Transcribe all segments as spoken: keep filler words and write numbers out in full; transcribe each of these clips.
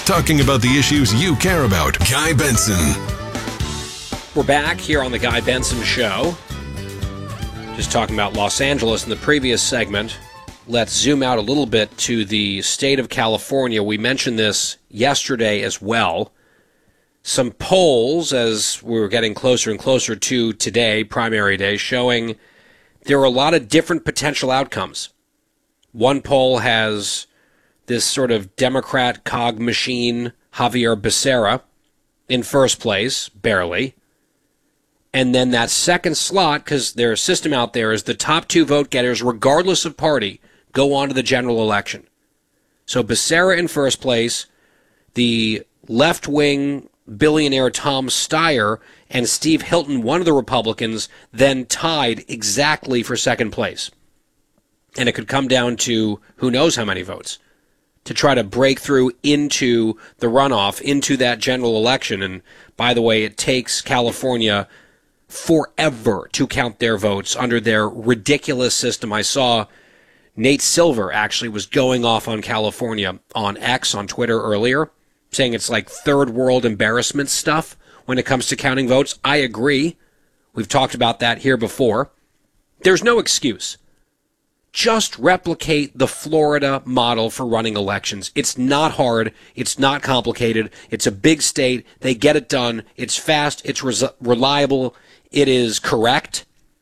talking about the issues you care about. Guy Benson. We're back here on the Guy Benson Show. Just talking about Los Angeles in the previous segment. Let's zoom out a little bit to the state of California. We mentioned this yesterday as well. Some polls, as we're getting closer and closer to today, primary day, showing there are a lot of different potential outcomes. One poll has this sort of Democrat cog machine, Javier Becerra, in first place, barely. And then that second slot, because their system out there is the top two vote getters, regardless of party, go on to the general election. So Becerra in first place, the left-wing billionaire Tom Steyer and Steve Hilton, one of the Republicans, then tied exactly for second place. And it could come down to who knows how many votes to try to break through into the runoff, into that general election. And by the way, it takes California forever to count their votes under their ridiculous system. I saw Nate Silver actually was going off on California on X, on Twitter earlier, saying it's like third world embarrassment stuff when it comes to counting votes. I agree. We've talked about that here before. There's no excuse. Just replicate the Florida model for running elections. It's not hard. It's not complicated. It's a big state. They get it done. It's fast. It's res- reliable. It is correct.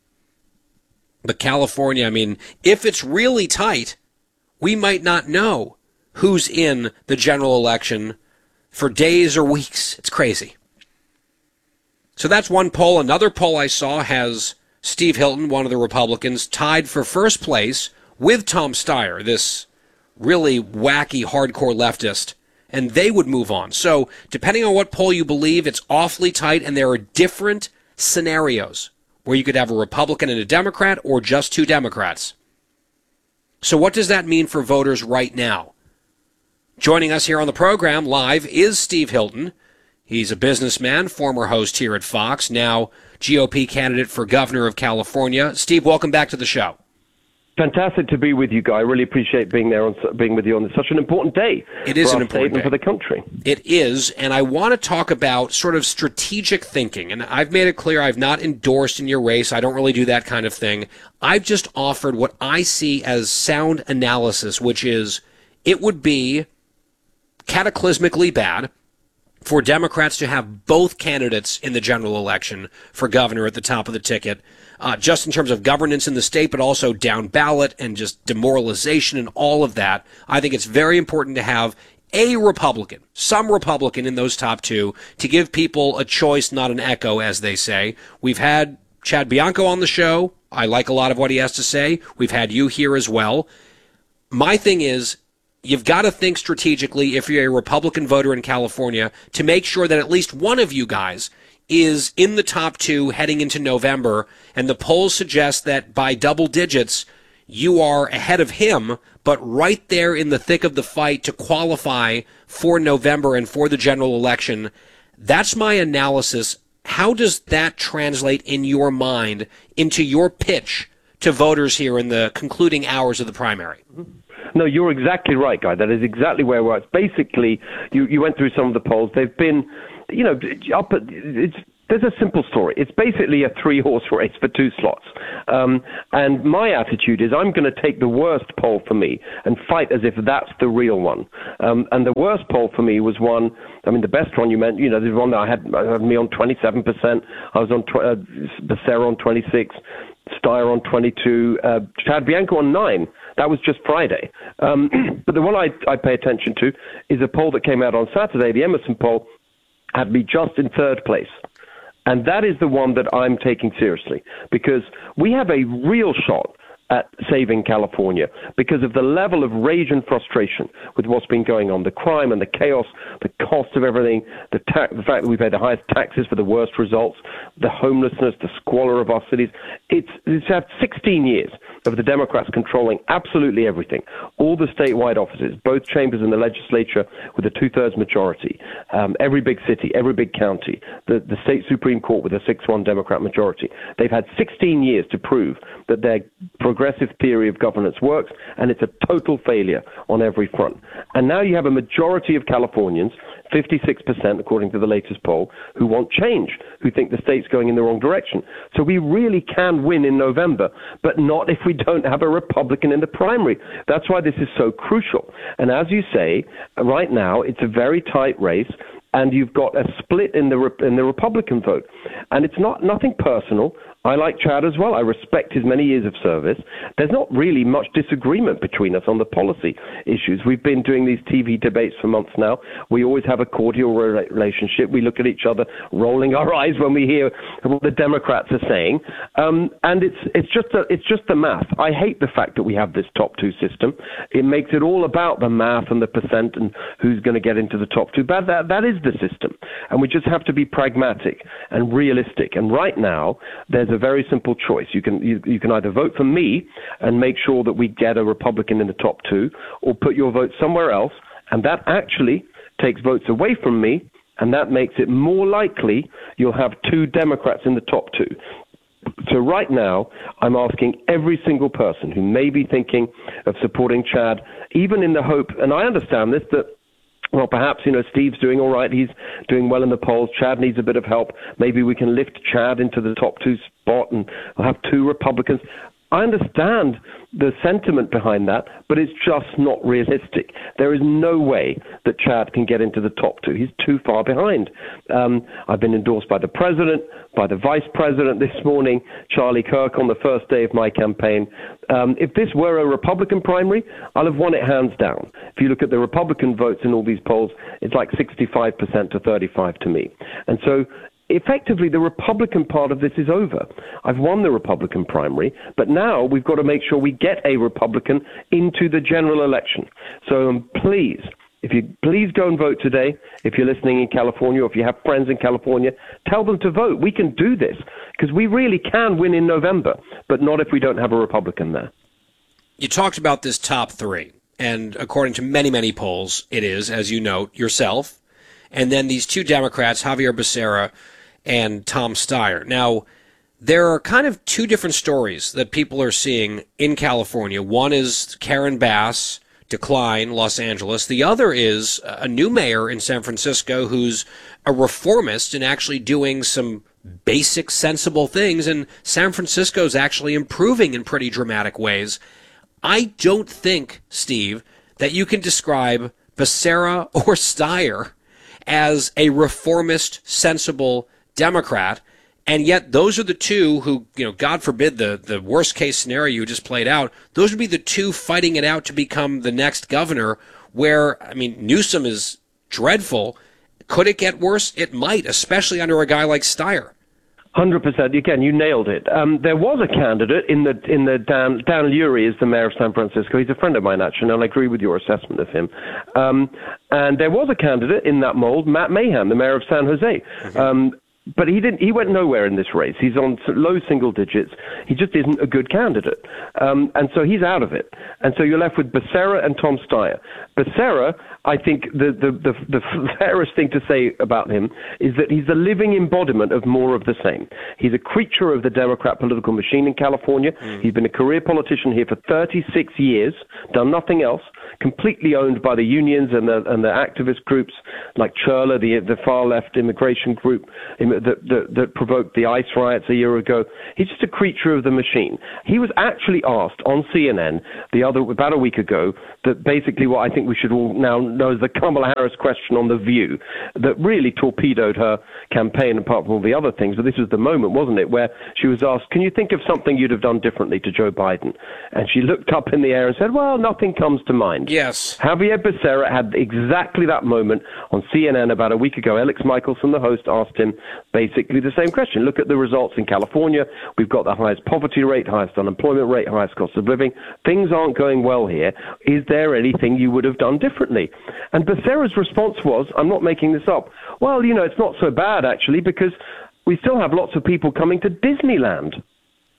But California, I mean, if it's really tight, we might not know who's in the general election for days or weeks. It's crazy. So that's one poll. Another poll I saw has Steve Hilton, one of the Republicans, tied for first place with Tom Steyer, this really wacky, hardcore leftist, and they would move on. So depending on what poll you believe, it's awfully tight, and there are different scenarios where you could have a Republican and a Democrat or just two Democrats. So what does that mean for voters right now? Joining us here on the program live is Steve Hilton. He's a businessman, former host here at Fox, now G O P candidate for governor of California. Steve, welcome back to the show. Fantastic to be with you, Guy. I really appreciate being there, on, being with you on such an important day. It is for an our important state and day for the country. It is, and I want to talk about sort of strategic thinking. And I've made it clear I've not endorsed in your race. I don't really do that kind of thing. I've just offered what I see as sound analysis, which is it would be cataclysmically bad for Democrats to have both candidates in the general election for governor at the top of the ticket, uh, just in terms of governance in the state, but also down ballot and just demoralization and all of that. I think it's very important to have a Republican, some Republican in those top two, to give people a choice, not an echo, as they say. We've had Chad Bianco on the show. I like a lot of what he has to say. We've had you here as well. My thing is, you've got to think strategically if you're a Republican voter in California to make sure that at least one of you guys is in the top two heading into November, and the polls suggest that by double digits you are ahead of him, but right there in the thick of the fight to qualify for November and for the general election. That's my analysis. How does that translate in your mind into your pitch to voters here in the concluding hours of the primary? No, you're exactly right, Guy. That is exactly where we're at. Basically, you, you went through some of the polls. They've been, you know, up at, it's, there's a simple story. It's basically a three-horse race for two slots. Um, and my attitude is I'm going to take the worst poll for me and fight as if that's the real one. Um, and the worst poll for me was one, I mean, the best one you meant, you know, the one that I had, I had me on twenty-seven percent. I was on, tw- uh, Becerra on twenty-six, Steyer on twenty-two, uh, Chad Bianco on nine. That was just Friday. Um, but the one I, I pay attention to is a poll that came out on Saturday. The Emerson poll had me just in third place. And that is the one that I'm taking seriously, because we have a real shot at saving California because of the level of rage and frustration with what's been going on, the crime and the chaos, the cost of everything, the, ta- the fact that we pay the highest taxes for the worst results, the homelessness, the squalor of our cities. It's, it's had sixteen years of the Democrats controlling absolutely everything, all the statewide offices, both chambers in the legislature with a two-thirds majority, um, every big city, every big county, the, the state Supreme Court with a six one Democrat majority. They've had sixteen years to prove that their progressive theory of governance works, and it's a total failure on every front. And now you have a majority of Californians, fifty-six percent according to the latest poll, who want change, who think the state's going in the wrong direction. So we really can win in November, but not if we don't have a Republican in the primary. That's why this is so crucial. And as you say, right now it's a very tight race, and you've got a split in the in the Republican vote. And it's not nothing personal. I like Chad as well. I respect his many years of service. There's not really much disagreement between us on the policy issues. We've been doing these T V debates for months now. We always have a cordial relationship. We look at each other, rolling our eyes when we hear what the Democrats are saying. Um, and it's it's just a, it's just the math. I hate the fact that we have this top two system. It makes it all about the math and the percent and who's going to get into the top two. But that that is the system, and we just have to be pragmatic and realistic. And right now, there's a very simple choice. You can you, you can either vote for me and make sure that we get a Republican in the top two, or put your vote somewhere else, and that actually takes votes away from me, and that makes it more likely you'll have two Democrats in the top two. So right now, I'm asking every single person who may be thinking of supporting Chad, even in the hope, and I understand this, that well, perhaps, you know, Steve's doing all right. He's doing well in the polls. Chad needs a bit of help. Maybe we can lift Chad into the top two spot and we'll have two Republicans. I understand the sentiment behind that, but it's just not realistic. There is no way that Chad can get into the top two. He's too far behind. Um, I've been endorsed by the president, by the vice president this morning, Charlie Kirk on the first day of my campaign. Um, if this were a Republican primary, I'll have won it hands down. If you look at the Republican votes in all these polls, it's like sixty-five percent to thirty-five to me. And so effectively, the Republican part of this is over. I've won the Republican primary, but now we've got to make sure we get a Republican into the general election. So um, please, if you please go and vote today. If you're listening in California, or if you have friends in California, tell them to vote. We can do this because we really can win in November, but not if we don't have a Republican there. You talked about this top three, and according to many, many polls, it is, as you note, yourself, and then these two Democrats, Xavier Becerra and Tom Steyer. Now, there are kind of two different stories that people are seeing in California. One is Karen Bass, decline, Los Angeles. The other is a new mayor in San Francisco who's a reformist and actually doing some basic, sensible things, and San Francisco's actually improving in pretty dramatic ways. I don't think, Steve, that you can describe Becerra or Steyer as a reformist, sensible Democrat, and yet those are the two who, you know, God forbid the, the worst case scenario you just played out, those would be the two fighting it out to become the next governor, where, I mean, Newsom is dreadful. Could it get worse? It might, especially under a guy like Steyer. one hundred percent. Again, you nailed it. Um, there was a candidate in the in the Dan Dan Lurie is the mayor of San Francisco. He's a friend of mine, actually, and I agree with your assessment of him. Um, and there was a candidate in that mold, Matt Mahan, the mayor of San Jose. Mm-hmm. Um, But he didn't. He went nowhere in this race. He's on low single digits. He just isn't a good candidate, um, and so he's out of it. And so you're left with Becerra and Tom Steyer. Becerra, I think the, the the the fairest thing to say about him is that he's the living embodiment of more of the same. He's a creature of the Democrat political machine in California. Mm. He's been a career politician here for thirty-six years, done nothing else. Completely owned by the unions and the and the activist groups like Churla, the the far left immigration group that, that that provoked the ICE riots a year ago. He's just a creature of the machine. He was actually asked on C N N the other about a week ago that basically what I think we should all now know is the Kamala Harris question on The View that really torpedoed her campaign apart from all the other things. But this was the moment, wasn't it, where she was asked, "Can you think of something you'd have done differently to Joe Biden?" And she looked up in the air and said, "Well, nothing comes to mind." Yes. Xavier Becerra had exactly that moment on C N N about a week ago. Alex Michelson, the host, asked him basically the same question. Look at the results in California. We've got the highest poverty rate, highest unemployment rate, highest cost of living. Things aren't going well here. Is there anything you would have done differently? And Becerra's response was, I'm not making this up, well, you know, it's not so bad, actually, because we still have lots of people coming to Disneyland.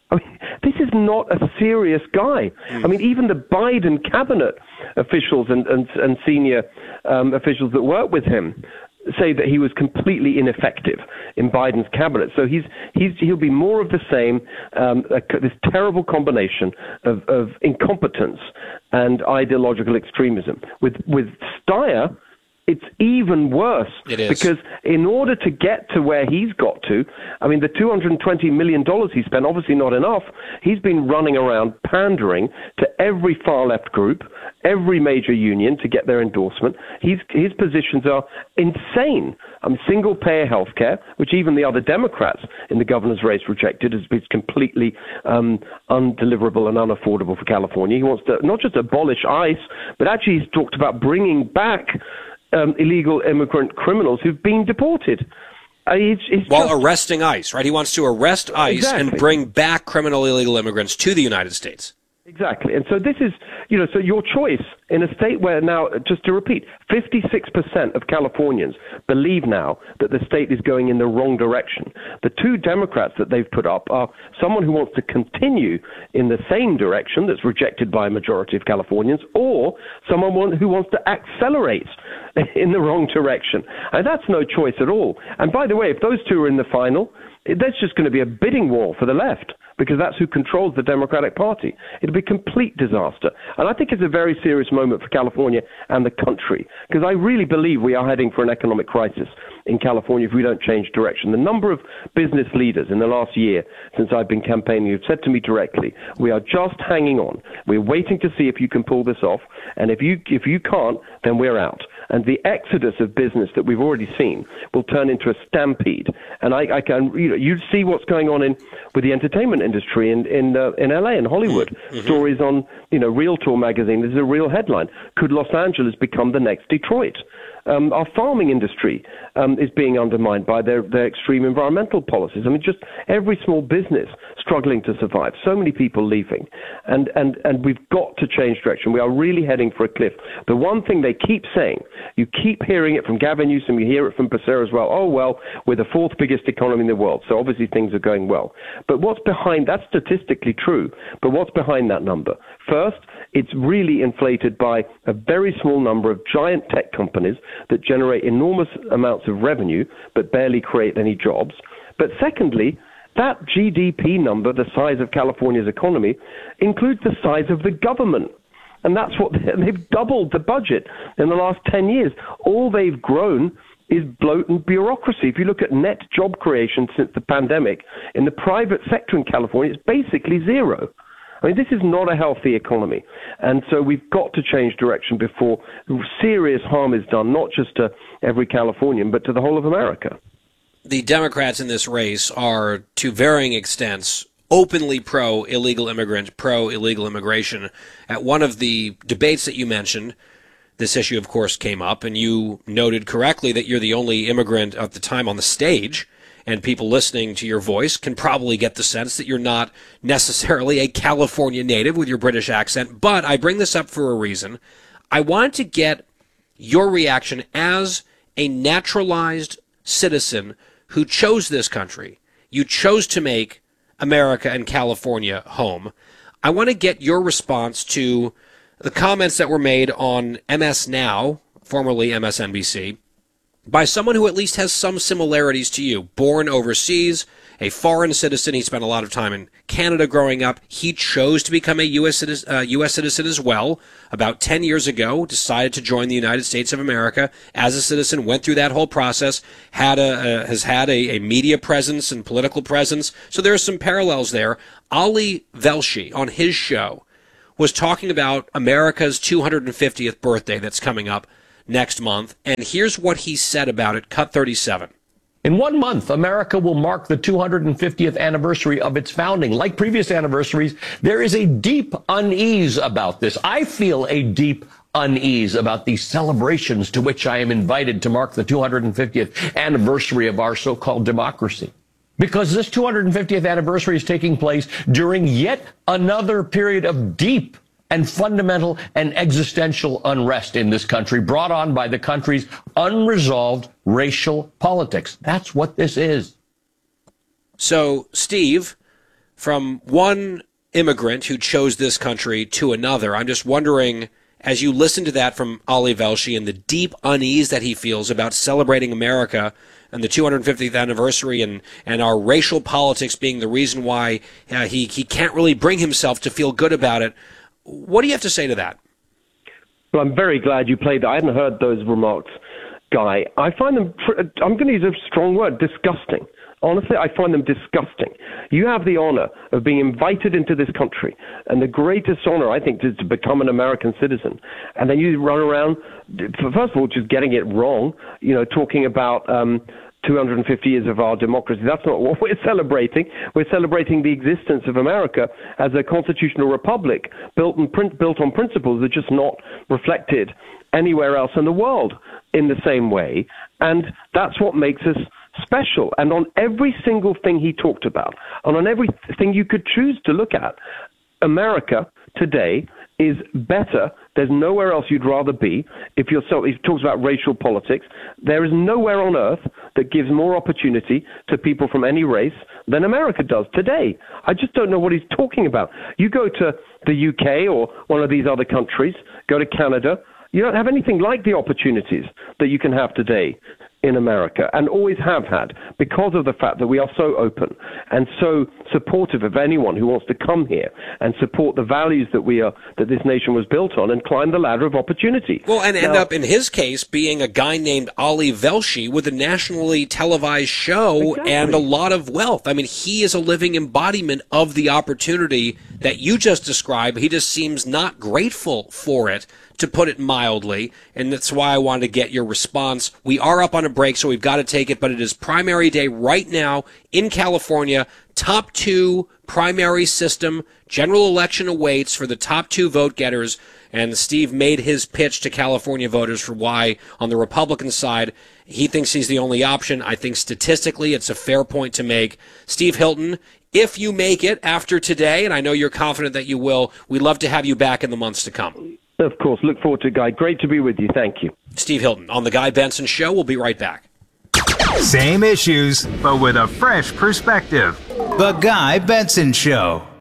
I mean, this is not a serious guy. Mm. I mean, even the Biden cabinet officials and, and, and senior um, officials that work with him say that he was completely ineffective in Biden's cabinet. So he's he's he'll be more of the same, um, a, this terrible combination of, of incompetence and ideological extremism. With with Steyer, it's even worse. It is. Because in order to get to where he's got to, I mean, the two hundred twenty million dollars he spent, obviously not enough. He's been running around pandering to every far-left group, every major union to get their endorsement. He's, his positions are insane. I mean, single-payer health care, which even the other Democrats in the governor's race rejected, is, is completely um, undeliverable and unaffordable for California. He wants to not just abolish ICE, but actually he's talked about bringing back Um, illegal immigrant criminals who've been deported. Uh, it's, it's While just... arresting ICE, right? He wants to arrest ICE exactly. and bring back criminal illegal immigrants to the United States. Exactly. And so this is, you know, so your choice in a state where now, just to repeat, fifty-six percent of Californians believe now that the state is going in the wrong direction. The two Democrats that they've put up are someone who wants to continue in the same direction that's rejected by a majority of Californians, or someone who wants to accelerate in the wrong direction. And that's no choice at all. And by the way, if those two are in the final, that's just going to be a bidding war for the left, because that's who controls the Democratic Party. It'll be a complete disaster. And I think it's a very serious moment for California and the country, because I really believe we are heading for an economic crisis in California if we don't change direction. The number of business leaders in the last year since I've been campaigning have said to me directly, we are just hanging on. We're waiting to see if you can pull this off. And if you if you can't, then we're out. And the exodus of business that we've already seen will turn into a stampede. And I, I can, you know, you see what's going on in with the entertainment industry in in uh, in L A and Hollywood. Mm-hmm. Stories on, you know, Realtor magazine. This is a real headline. Could Los Angeles become the next Detroit? Um, our farming industry um, is being undermined by their, their extreme environmental policies. I mean, just every small business struggling to survive. So many people leaving. And, and, and we've got to change direction. We are really heading for a cliff. The one thing they keep saying, you keep hearing it from Gavin Newsom, you hear it from Becerra as well. Oh, well, we're the fourth biggest economy in the world, so obviously things are going well. But what's behind, that's statistically true, but what's behind that number? First, it's really inflated by a very small number of giant tech companies that generate enormous amounts of revenue but barely create any jobs. But secondly, that G D P number, the size of California's economy, includes the size of the government. And that's what they've doubled the budget in the last ten years. All they've grown is bloat and bureaucracy. If you look at net job creation since the pandemic in the private sector in California, it's basically zero. I mean, this is not a healthy economy. And so we've got to change direction before serious harm is done, not just to every Californian, but to the whole of America. The Democrats in this race are, to varying extents, openly pro-illegal immigrant, pro-illegal immigration. At one of the debates that you mentioned, this issue, of course, came up, and you noted correctly that you're the only immigrant at the time on the stage. And people listening to your voice can probably get the sense that you're not necessarily a California native with your British accent. But I bring this up for a reason. I wanted to get your reaction as a naturalized citizen who chose this country. You chose to make America and California home. I want to get your response to the comments that were made on M S Now, formerly M S N B C, by someone who at least has some similarities to you. Born overseas, a foreign citizen. He spent a lot of time in Canada growing up. He chose to become a U S citizen, uh, U S citizen as well. About ten years ago, decided to join the United States of America as a citizen, went through that whole process, had a, a, has had a, a media presence and political presence. So there are some parallels there. Ali Velshi, on his show, was talking about America's two hundred fiftieth birthday that's coming up next month, and here's what he said about it. Cut thirty-seven. In one month, America will mark the two hundred fiftieth anniversary of its founding. Like previous anniversaries, there is a deep unease about this. I feel a deep unease about these celebrations to which I am invited to mark the two hundred fiftieth anniversary of our so-called democracy. Because this two hundred fiftieth anniversary is taking place during yet another period of deep and fundamental and existential unrest in this country, brought on by the country's unresolved racial politics. That's what this is. So, Steve, from one immigrant who chose this country to another. I'm just wondering, as you listen to that from Ali Velshi and the deep unease that he feels about celebrating America and the two hundred fiftieth anniversary and, and our racial politics being the reason why uh, he, he can't really bring himself to feel good about it, what do you have to say to that? Well, I'm very glad you played that. I hadn't heard those remarks, Guy. I find them, I'm going to use a strong word, disgusting. Honestly, I find them disgusting. You have the honor of being invited into this country, and the greatest honor, I think, is to become an American citizen. And then you run around, first of all, just getting it wrong, you know, talking about um, two hundred fifty years of our democracy. That's not what we're celebrating. We're celebrating the existence of America as a constitutional republic built, in, built on principles that are just not reflected anywhere else in the world in the same way. And that's what makes us special. And on every single thing he talked about, and on everything you could choose to look at, America today is better. There's nowhere else you'd rather be. If you're so, he talks about racial politics, there is nowhere on earth that gives more opportunity to people from any race than America does today. I just don't know what he's talking about. You go to the U K or one of these other countries, go to Canada, you don't have anything like the opportunities that you can have today in America, and always have had, because of the fact that we are so open and so supportive of anyone who wants to come here and support the values that we are, that this nation was built on, and climb the ladder of opportunity. Well, and now, end up, in his case, being a guy named Ali Velshi with a nationally televised show exactly. and a lot of wealth. I mean, he is a living embodiment of the opportunity that you just described. He just seems not grateful for it, to put it mildly, and that's why I wanted to get your response. We are up on a break, so we've got to take it, but it is primary day right now in California. Top two primary system. General election awaits for the top two vote getters, and Steve made his pitch to California voters for why, on the Republican side, he thinks he's the only option. I think statistically it's a fair point to make. Steve Hilton, if you make it after today, and I know you're confident that you will, we'd love to have you back in the months to come. Of course. Look forward to it, Guy. Great to be with you. Thank you. Steve Hilton on The Guy Benson Show. We'll be right back. Same issues, but with a fresh perspective. The Guy Benson Show.